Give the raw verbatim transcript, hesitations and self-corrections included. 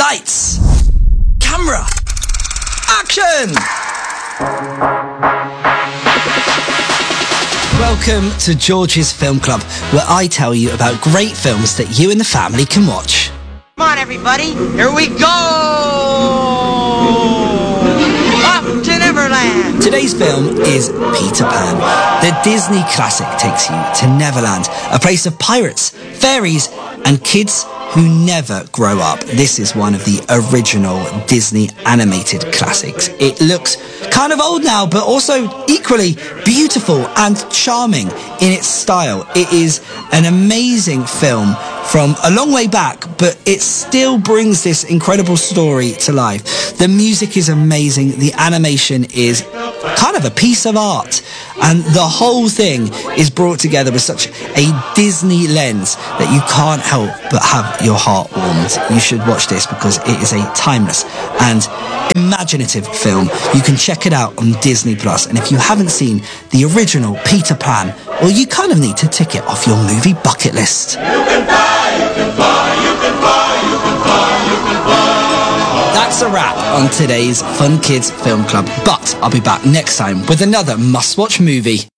Lights, camera, action! Welcome to George's Film Club, where I tell you about great films that you and the family can watch. Come on, everybody, here we go! Up to Neverland! Today's film is Peter Pan. The Disney classic takes you to Neverland, a place of pirates, fairies, and kids who never grow up. This is one of the original Disney animated classics. It looks kind of old now, but also equally beautiful and charming in its style. It is an amazing film from a long way back, but it still brings this incredible story to life. The music is amazing. The animation is kind of a piece of art, and the whole thing is brought together with such a Disney lens that you can't help but have your heart warmed. You should watch this because it is a timeless and imaginative film. You can check it out on Disney Plus, and if you haven't seen the original Peter Pan, well, you kind of need to tick it off your movie bucket list. You can fly, you can fly, you can fly, you can fly, you can fly. That's a wrap on today's Fun Kids Film Club, but I'll be back next time with another must-watch movie.